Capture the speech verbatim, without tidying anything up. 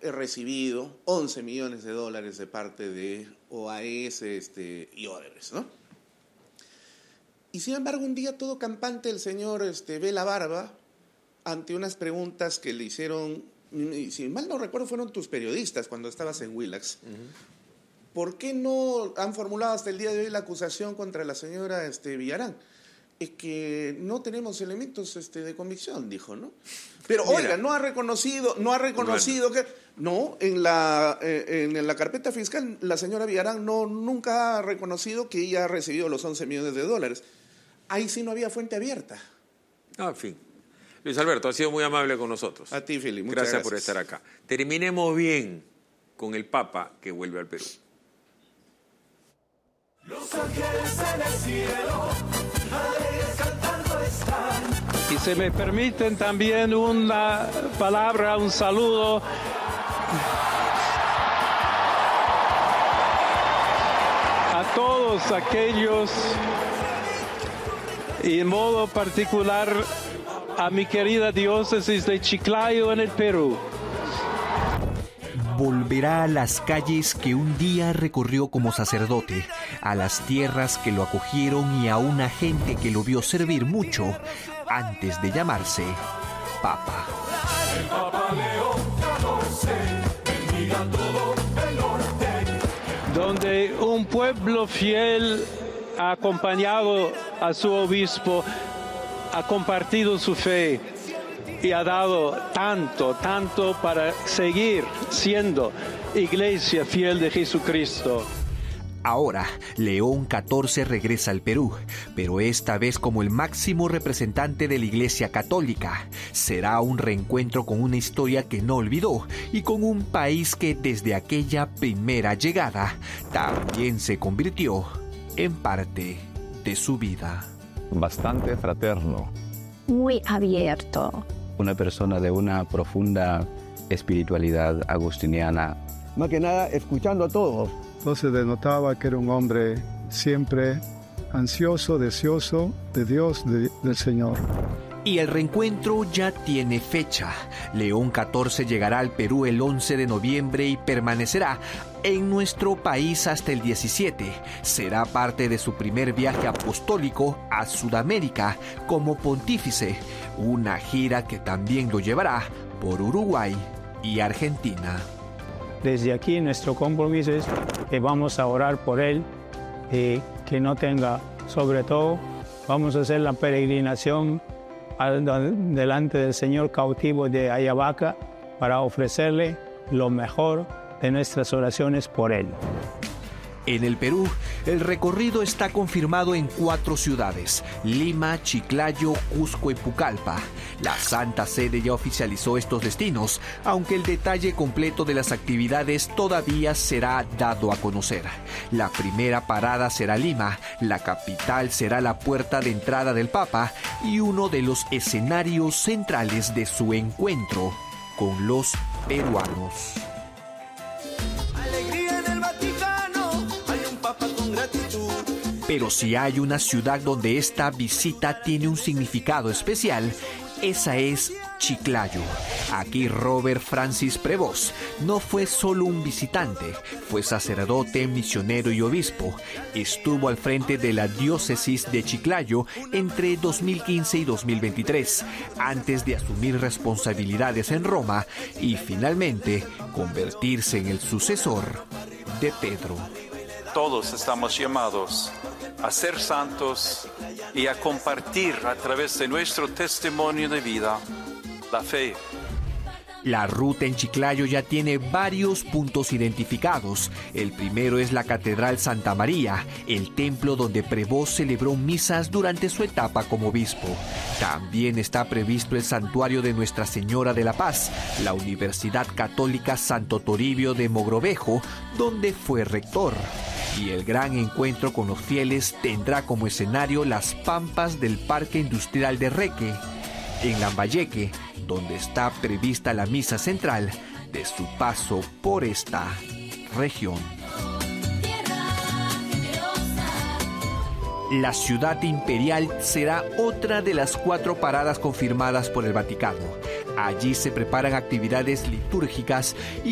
recibido once millones de dólares de parte de O A S este, y Odebrecht, ¿no? Y sin embargo, un día todo campante el señor este, Vela Barba, ante unas preguntas que le hicieron, y si mal no recuerdo, fueron tus periodistas cuando estabas en Willax. Uh-huh. ¿Por qué no han formulado hasta el día de hoy la acusación contra la señora este, Villarán? Es que no tenemos elementos este, de convicción, dijo, ¿no? Pero, Mira, oiga, no ha reconocido, no ha reconocido bueno. que... No, en la, eh, en la carpeta fiscal la señora Villarán no, nunca ha reconocido que ella ha recibido los once millones de dólares. Ahí sí no había fuente abierta. Ah, en fin. Luis Alberto, ha sido muy amable con nosotros. A ti, Fili, muchas gracias. gracias por estar acá. Terminemos bien con el Papa que vuelve al Perú. Los ángeles en el cielo, alegres cantando están. Y se me permiten también una palabra, un saludo a todos aquellos, y en modo particular a mi querida diócesis de Chiclayo en el Perú. Volverá a las calles que un día recorrió como sacerdote, a las tierras que lo acogieron y a una gente que lo vio servir mucho antes de llamarse Papa. El Papa León catorce, bendiga todo el norte. Donde un pueblo fiel ha acompañado a su obispo, ha compartido su fe y ha dado tanto, tanto para seguir siendo iglesia fiel de Jesucristo. Ahora, León catorce regresa al Perú, pero esta vez como el máximo representante de la Iglesia Católica. Será un reencuentro con una historia que no olvidó y con un país que desde aquella primera llegada también se convirtió en parte de su vida. Bastante fraterno. Muy abierto. Una persona de una profunda espiritualidad agustiniana. Más que nada, escuchando a todos. Entonces denotaba que era un hombre siempre ansioso, deseoso de Dios, de, del Señor. Y el reencuentro ya tiene fecha. León catorce llegará al Perú el once de noviembre y permanecerá en nuestro país hasta el diecisiete. Será parte de su primer viaje apostólico a Sudamérica como pontífice, una gira que también lo llevará por Uruguay y Argentina. Desde aquí nuestro compromiso es que vamos a orar por él, eh, que no tenga, sobre todo, vamos a hacer la peregrinación al, delante del Señor cautivo de Ayabaca para ofrecerle lo mejor de nuestras oraciones por él. En el Perú, el recorrido está confirmado en cuatro ciudades: Lima, Chiclayo, Cusco y Pucallpa. La Santa Sede ya oficializó estos destinos, aunque el detalle completo de las actividades todavía será dado a conocer. La primera parada será Lima, la capital será la puerta de entrada del Papa y uno de los escenarios centrales de su encuentro con los peruanos. Pero si hay una ciudad donde esta visita tiene un significado especial, esa es Chiclayo. Aquí Robert Francis Prevost no fue solo un visitante, fue sacerdote, misionero y obispo. Estuvo al frente de la diócesis de Chiclayo entre dos mil quince y dos mil veintitrés, antes de asumir responsabilidades en Roma y finalmente convertirse en el sucesor de Pedro. Todos estamos llamados a ser santos y a compartir a través de nuestro testimonio de vida la fe. La ruta en Chiclayo ya tiene varios puntos identificados. El primero es la Catedral Santa María, el templo donde Prevost celebró misas durante su etapa como obispo. También está previsto el santuario de Nuestra Señora de la Paz, la Universidad Católica Santo Toribio de Mogrovejo, donde fue rector. Y el gran encuentro con los fieles tendrá como escenario las pampas del Parque Industrial de Reque, en Lambayeque, donde está prevista la misa central de su paso por esta región. La ciudad imperial será otra de las cuatro paradas confirmadas por el Vaticano. Allí se preparan actividades litúrgicas y